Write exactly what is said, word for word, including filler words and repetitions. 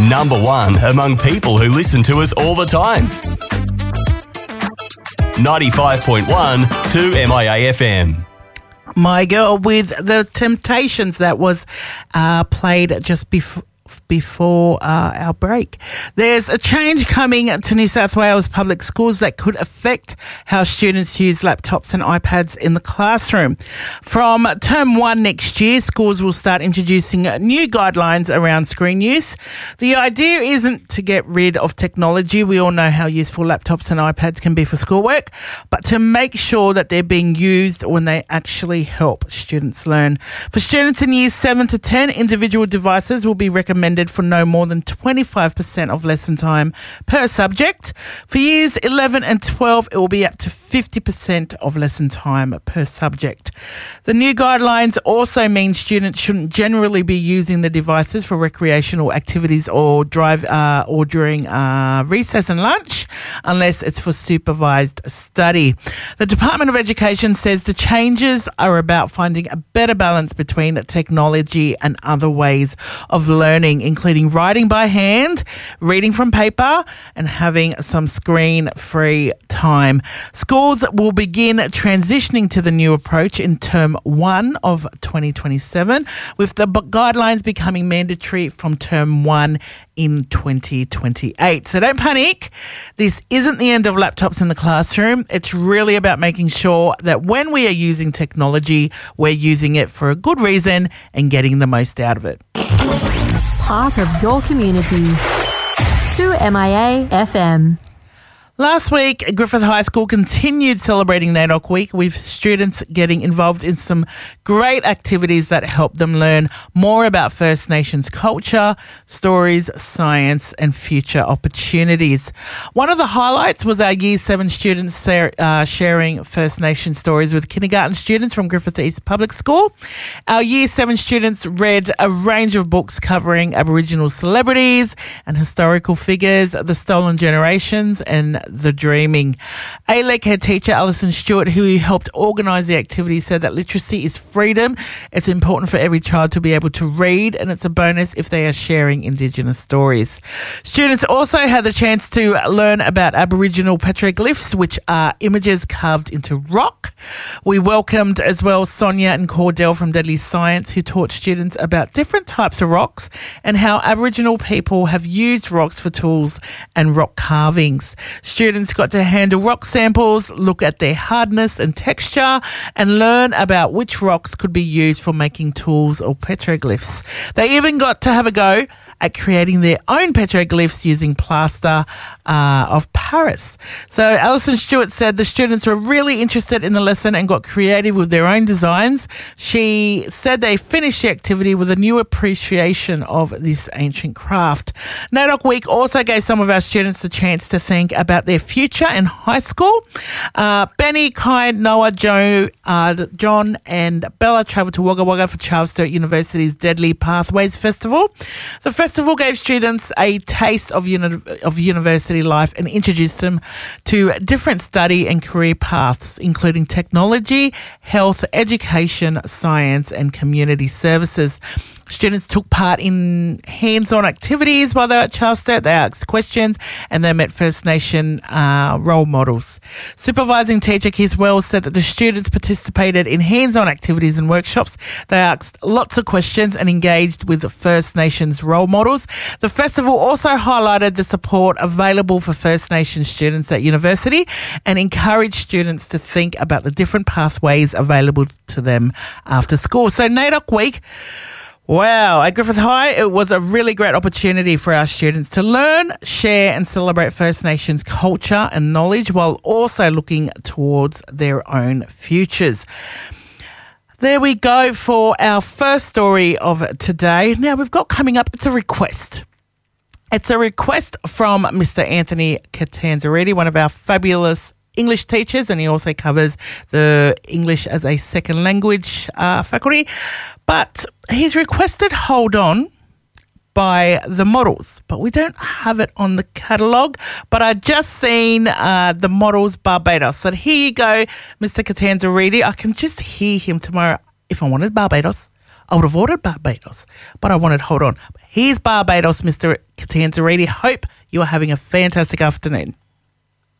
Number one among people who listen to us all the time. ninety-five point one two M I A F M. My Girl with The Temptations. That was uh, played just before. before uh, our break. There's a change coming to New South Wales public schools that could affect how students use laptops and iPads in the classroom. From term one next year, schools will start introducing new guidelines around screen use. The idea isn't to get rid of technology. We all know how useful laptops and iPads can be for schoolwork, but to make sure that they're being used when they actually help students learn. For students in years seven to ten, individual devices will be recommended for no more than twenty-five percent of lesson time per subject. For years eleven and twelve, it will be up to fifty percent of lesson time per subject. The new guidelines also mean students shouldn't generally be using the devices for recreational activities or drive uh, or during uh, recess and lunch unless it's for supervised study. The Department of Education says the changes are about finding a better balance between technology and other ways of learning, including writing by hand, reading from paper, and having some screen-free time. Schools will begin transitioning to the new approach in term one of twenty twenty-seven, with the guidelines becoming mandatory from term one in twenty twenty-eight. So don't panic. This isn't the end of laptops in the classroom. It's really about making sure that when we are using technology, we're using it for a good reason and getting the most out of it. Part of your community. two M I A F M. Last week, Griffith High School continued celebrating NAIDOC Week with students getting involved in some great activities that help them learn more about First Nations culture, stories, science and future opportunities. One of the highlights was our Year seven students uh, sharing First Nation stories with kindergarten students from Griffith East Public School. Our Year seven students read a range of books covering Aboriginal celebrities and historical figures, the stolen generations and the dreaming. A L E C head teacher Alison Stewart, who helped organise the activity, said that literacy is freedom. It's important for every child to be able to read, and it's a bonus if they are sharing Indigenous stories. Students also had the chance to learn about Aboriginal petroglyphs, which are images carved into rock. We welcomed as well Sonia and Cordell from Deadly Science, who taught students about different types of rocks and how Aboriginal people have used rocks for tools and rock carvings. Students got to handle rock samples, look at their hardness and texture, and learn about which rocks could be used for making tools or petroglyphs. They even got to have a go at creating their own petroglyphs using plaster uh, of Paris. So Alison Stewart said the students were really interested in the lesson and got creative with their own designs. She said they finished the activity with a new appreciation of this ancient craft. NAIDOC Week also gave some of our students the chance to think about their future in high school. Uh, Benny, Kai, Noah, Joe, uh, John and Bella travelled to Wagga Wagga for Charles Sturt University's Deadly Pathways Festival. The festival gave students a taste of, uni- of university life and introduced them to different study and career paths, including technology, health, education, science and community services. Students took part in hands-on activities while they were at Charles Sturt. They asked questions and they met First Nation uh, role models. Supervising teacher Keith Wells said that the students participated in hands-on activities and workshops. They asked lots of questions and engaged with First Nations role models. The festival also highlighted the support available for First Nation students at university and encouraged students to think about the different pathways available to them after school. So NAIDOC Week, wow, at Griffith High, it was a really great opportunity for our students to learn, share and celebrate First Nations culture and knowledge while also looking towards their own futures. There we go for our first story of today. Now we've got coming up, it's a request. It's a request from Mister Anthony Catanzariti, one of our fabulous English teachers, and he also covers the English as a second language uh, faculty. But he's requested Hold On by The Models, but we don't have it on the catalogue. But I just seen uh, The Models Barbados. So here you go, Mister Catanzariti. I can just hear him tomorrow. If I wanted Barbados, I would have ordered Barbados, but I wanted Hold On. Here's Barbados, Mister Katanza Reedy. Hope you are having a fantastic afternoon.